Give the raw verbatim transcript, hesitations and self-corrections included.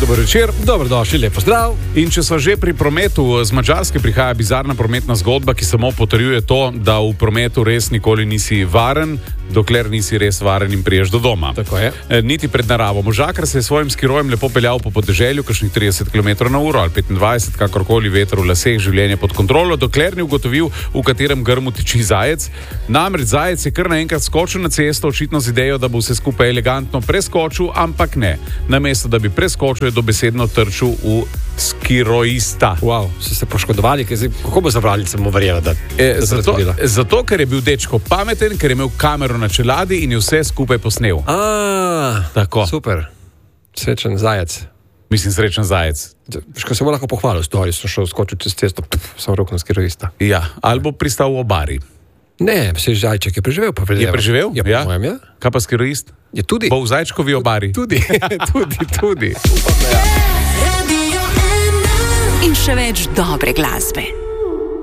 dober večer. Dobrodošli, lepo zdrav. In če smo že pri prometu, z Madžarske prihaja bizarna prometna zgodba, ki samo potrjuje to, da v prometu res nikoli nisi varen, dokler nisi res varen in priješ do doma. Tako je. E, niti pred naravo. Možakar se je svojim skirojem lepo peljal po podeželju, kakšnih trideset kilometrov na uro ali petindvajset, kakorkoli, veter v laseh, življenje pod kontrolo, dokler ni ugotovil, v katerem grmu tiči zajec. Namreč zajec je kar naenkrat skočil na cesto, očitno z idejo, da bo vse skupaj elegantno preskočil, ampak ne. Namesto da bi preskočil, je dobesedno trčil v skirojista. Wow, so se poškodovali, kako bo zavrali, sem mu verjela, da, e, da zato, zato, ker je bil dečko pameten, ker je imel kamero na čeladi in je vse skupaj posnel. A, tako. Super. Srečen zajec. Mislim, srečen zajec. Ško se bo lahko pohvalil, stori, sem šel skočil čez cesto, pf, sem rok na skirojista. Ja, ali bo pristal v obari. Ne, se zajček je preživel. Pa je preživel? Ja, ja. Mojem, ja. Kaj pa skirojist? Je tudi. Bo v zajčkovi obari. Tudi, tudi, tudi. Upam, da ja. In še več dobre glasbe.